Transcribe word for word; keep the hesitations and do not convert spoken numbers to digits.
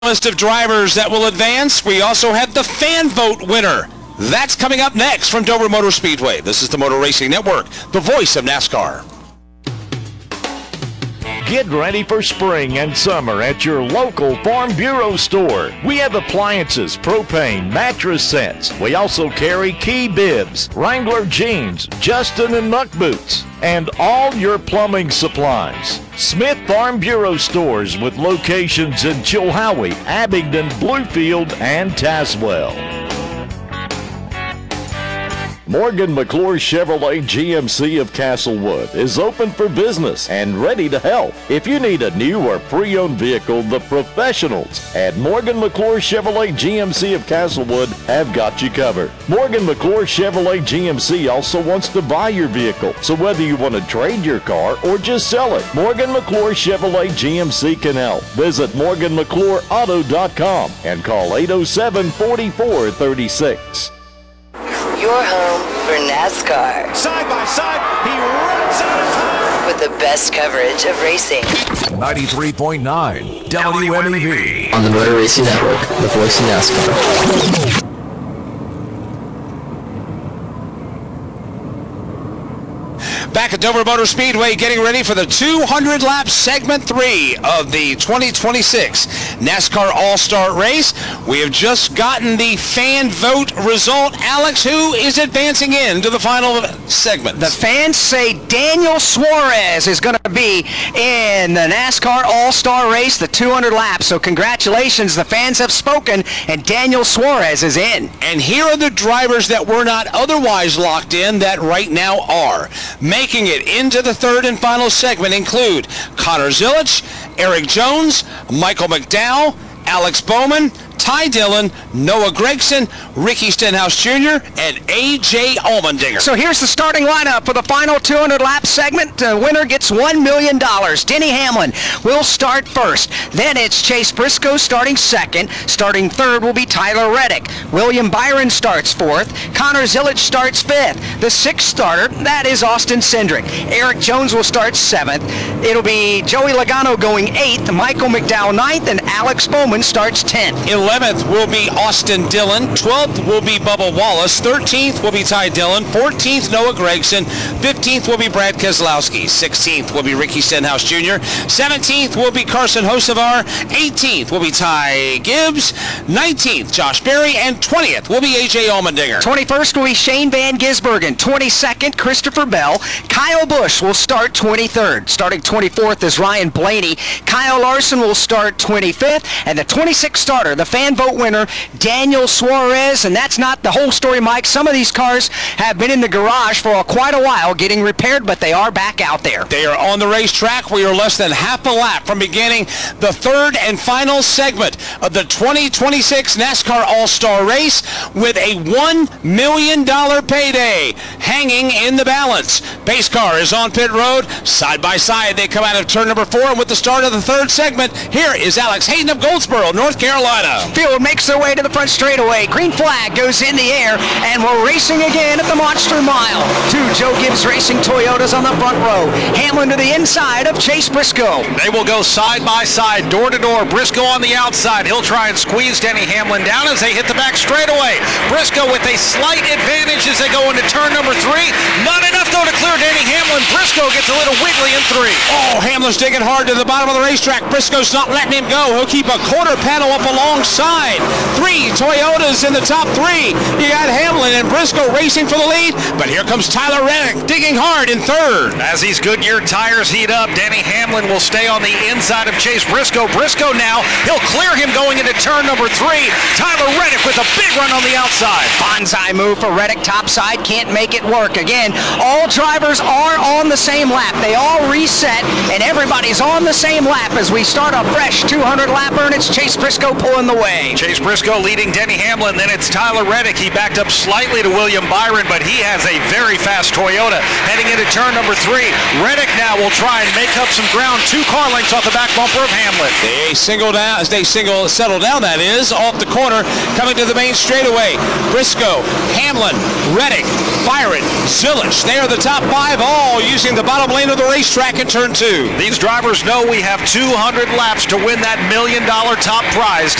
List of drivers that will advance. We also have the fan vote winner. That's coming up next from Dover Motor Speedway. This is the Motor Racing Network, the voice of NASCAR. Get ready for spring and summer at your local Farm Bureau store. We have appliances, propane, mattress sets. We also carry Key bibs, Wrangler jeans, Justin and Muck boots, and all your plumbing supplies. Smith Farm Bureau stores with locations in Chilhowie, Abingdon, Bluefield, and Tazewell. Morgan McClure Chevrolet G M C of Castlewood is open for business and ready to help. If you need a new or pre-owned vehicle, the professionals at Morgan McClure Chevrolet G M C of Castlewood have got you covered. Morgan McClure Chevrolet G M C also wants to buy your vehicle, so whether you want to trade your car or just sell it, Morgan McClure Chevrolet G M C can help. Visit Morgan McClure Auto dot com and call eight oh seven, four four three six. Your home for NASCAR. Side by side, he runs out of time. With the best coverage of racing. ninety-three point nine W M E V. On the Motor Racing Network, the voice of NASCAR. Back at Dover Motor Speedway, getting ready for the two hundred lap segment three of the twenty twenty-six NASCAR All-Star Race. We have just gotten the fan vote result. Alex, who is advancing into the final segment? The fans say Daniel Suarez is going to be in the NASCAR All-Star Race, the two hundred laps. So congratulations, the fans have spoken, and Daniel Suarez is in. And here are the drivers that were not otherwise locked in that right now are. Making it into the third and final segment include Connor Zilich, Eric Jones, Michael McDowell, Alex Bowman, Ty Dillon, Noah Gragson, Ricky Stenhouse Junior, and A J Allmendinger. So here's the starting lineup for the final two hundred lap segment. The winner gets one million dollars. Denny Hamlin will start first. Then it's Chase Briscoe starting second. Starting third will be Tyler Reddick. William Byron starts fourth. Connor Zilich starts fifth. The sixth starter, that is Austin Cindric. Eric Jones will start seventh. It'll be Joey Logano going eighth, Michael McDowell ninth, and Alex Bowman starts tenth. eleventh will be Austin Dillon. twelfth will be Bubba Wallace. thirteenth will be Ty Dillon. fourteenth, Noah Gragson. fifteenth will be Brad Keselowski. sixteenth will be Ricky Stenhouse Junior seventeenth will be Carson Hocevar. eighteenth will be Ty Gibbs. nineteenth, Josh Berry. And twentieth will be A J Allmendinger. twenty-first will be Shane Van Gisbergen. twenty-second, Christopher Bell. Kyle Busch will start twenty-third. Starting twenty-fourth is Ryan Blaney. Kyle Larson will start twenty-fifth. And the twenty-sixth starter, the fan vote winner, Daniel Suarez. And that's not the whole story, Mike. Some of these cars have been in the garage for a, quite a while getting repaired, but they are back out there. They are on the racetrack. We are less than half a lap from beginning the third and final segment of the twenty twenty-six NASCAR All-Star Race with a one million dollars payday hanging in the balance. Pace car is on pit road. Side by side, they come out of turn number four, and with the start of the third segment, here is Alex Hayden of Goldsboro, North Carolina. Field makes their way to the front straightaway. Green flag goes in the air, and we're racing again at the Monster Mile. Two Joe Gibbs Racing Toyotas on the front row. Hamlin to the inside of Chase Briscoe. They will go side by side, door to door. Briscoe on the outside. He'll try and squeeze Denny Hamlin down as they hit the back straightaway. Briscoe with a slight advantage as they go into turn number three. Not enough, though, to clear Denny Hamlin. Briscoe gets a little wiggly in three. Oh, Hamlin's digging hard to the bottom of the racetrack. Briscoe's not letting him go. He'll keep a quarter panel up alongside. Three Toyotas in the top three. You got Hamlin and Briscoe racing for the lead, but here comes Tyler Reddick digging hard in third. As these Goodyear tires heat up, Denny Hamlin will stay on the inside of Chase Briscoe. Briscoe now, he'll clear him going into turn number three. Tyler Reddick with a big run on the outside. Bonsai move for Reddick, topside, can't make it work. Again, all drivers are on the same lap. They all reset, and everybody's on the same lap as we start a fresh two hundred lapper, and it's Chase Briscoe pulling the away. Chase Briscoe leading Denny Hamlin. Then it's Tyler Reddick. He backed up slightly to William Byron, but he has a very fast Toyota heading into turn number three. Reddick now will try and make up some ground. Two car lengths off the back bumper of Hamlin. They single down, they single settle down, that is, off the corner, coming to the main straightaway. Briscoe, Hamlin, Reddick, Byron, Zilich. They are the top five, all using the bottom lane of the racetrack in turn two. These drivers know we have two hundred laps to win that million dollar top prize.